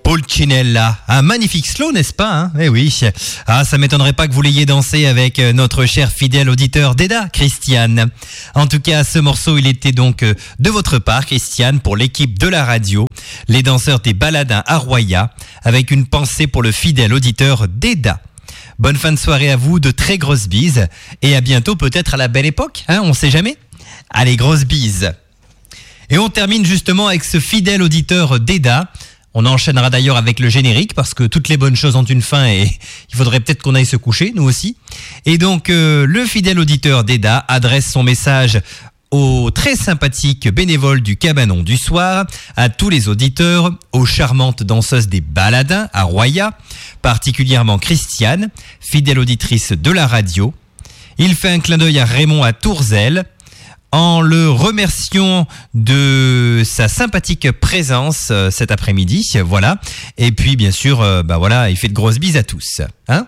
Pulcinella, un magnifique slow, n'est-ce pas, hein? Eh oui. Ah, ça m'étonnerait pas que vous l'ayez dansé avec notre cher fidèle auditeur d'Eda, Christiane. En tout cas, ce morceau, il était donc de votre part, Christiane, pour l'équipe de la radio, les danseurs des Baladins à Roya, avec une pensée pour le fidèle auditeur d'Eda. Bonne fin de soirée à vous, de très grosses bises, et à bientôt peut-être à la belle époque, hein, on sait jamais. Allez, grosses bises. Et on termine justement avec ce fidèle auditeur d'Eda. On enchaînera d'ailleurs avec le générique parce que toutes les bonnes choses ont une fin et il faudrait peut-être qu'on aille se coucher, nous aussi. Et donc, le fidèle auditeur d'Eda adresse son message aux très sympathiques bénévoles du Cabanon du soir, à tous les auditeurs, aux charmantes danseuses des Baladins à Roya, particulièrement Christiane, fidèle auditrice de la radio. Il fait un clin d'œil à Raymond à Tourzel, en le remerciant de sa sympathique présence cet après-midi, voilà. Et puis bien sûr, voilà, il fait de grosses bises à tous, hein.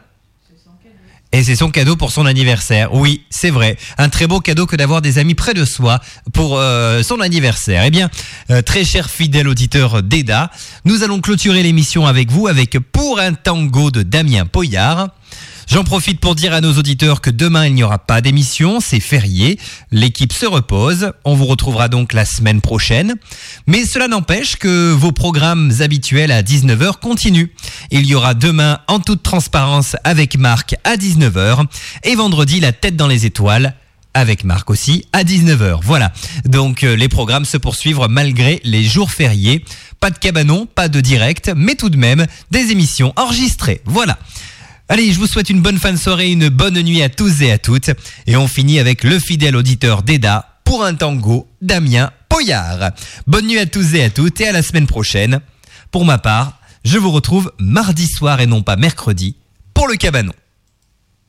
Et c'est son cadeau pour son anniversaire. Oui, c'est vrai, un très beau cadeau que d'avoir des amis près de soi pour son anniversaire. Eh bien, très cher fidèle auditeur d'Eda, nous allons clôturer l'émission avec vous avec Pour un tango de Damien Poyard. J'en profite pour dire à nos auditeurs que demain, il n'y aura pas d'émission, c'est férié. L'équipe se repose. On vous retrouvera donc la semaine prochaine. Mais cela n'empêche que vos programmes habituels à 19h continuent. Il y aura demain, en toute transparence, avec Marc à 19h. Et vendredi, la tête dans les étoiles, avec Marc aussi, à 19h. Voilà. Donc, les programmes se poursuivent malgré les jours fériés. Pas de cabanon, pas de direct, mais tout de même, des émissions enregistrées. Voilà. Allez, je vous souhaite une bonne fin de soirée, une bonne nuit à tous et à toutes. Et on finit avec le fidèle auditeur d'Eda pour un tango, Damien Poyard. Bonne nuit à tous et à toutes et à la semaine prochaine. Pour ma part, je vous retrouve mardi soir et non pas mercredi pour le Cabanon.